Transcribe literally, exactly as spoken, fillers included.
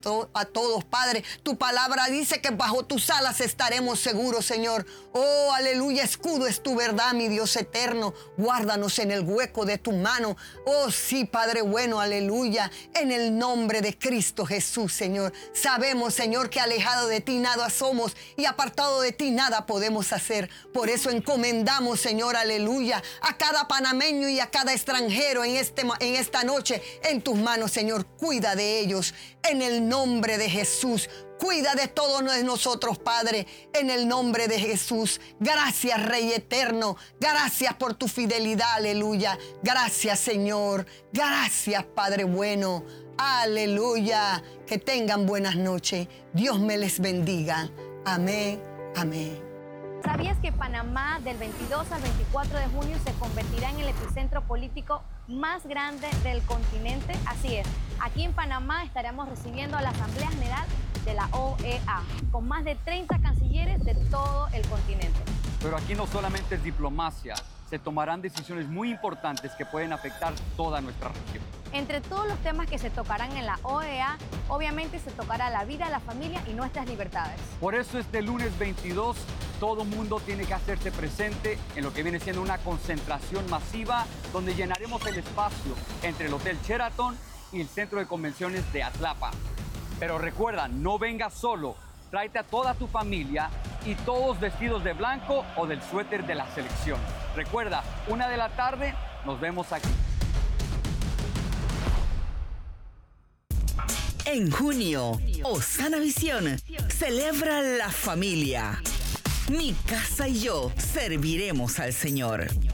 a todos, Padre. Tu palabra dice que bajo tus alas estaremos seguros, Señor. Oh, aleluya, escudo es tu verdad, mi Dios eterno. Guárdanos en el hueco de tu mano. Oh, sí, Padre bueno, aleluya. En el nombre de Cristo Jesús, Señor. Sabemos, Señor, que alejado de ti nada somos y apartado de ti nada podemos hacer. Por eso encomendamos, Señor, aleluya, a cada panameño y a cada extranjero en, este, en esta noche en tus manos, Señor. Cuida de ellos en el nombre de Jesús. Cuida de todos nosotros, Padre, en el nombre de Jesús. Gracias, Rey eterno. Gracias por tu fidelidad, aleluya. Gracias, Señor. Gracias, Padre bueno. Aleluya. Que tengan buenas noches. Dios me les bendiga. Amén, amén. ¿Sabías que Panamá del veintidós al veinticuatro de junio se convertirá en el epicentro político más grande del continente? Así es, aquí en Panamá estaremos recibiendo a la Asamblea General de la O E A, con más de treinta cancilleres de todo el continente. Pero aquí no solamente es diplomacia, se tomarán decisiones muy importantes que pueden afectar toda nuestra región. Entre todos los temas que se tocarán en la O E A, obviamente se tocará la vida, la familia y nuestras libertades. Por eso este lunes veintidós, todo mundo tiene que hacerse presente en lo que viene siendo una concentración masiva, donde llenaremos el espacio entre el Hotel Sheraton y el Centro de Convenciones de Atlapa. Pero recuerda, no vengas solo, tráete a toda tu familia y todos vestidos de blanco o del suéter de la selección. Recuerda, una de la tarde, nos vemos aquí. En junio, Osana Visión celebra la familia. Mi casa y yo serviremos al Señor.